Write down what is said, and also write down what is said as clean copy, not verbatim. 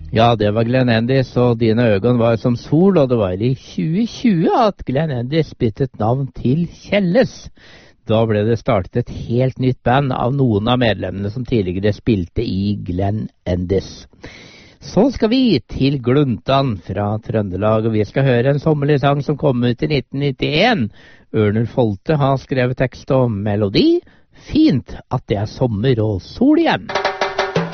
Ja, det var Glenn Endis, og dine øyne var som sol, og det var i 2020 at Glenn Endis byttet navn til Kjelles. Da ble det startet et helt nytt band av noen av medlemmene som tidligere spilte i Glenn Endis. Så skal vi til Gluntan fra Trøndelag, og vi skal høre en sommerlig sang som kom ut i 1991. Ørnulf Holte har skrevet tekst og melodi. Fint at det er sommer og sol igjen.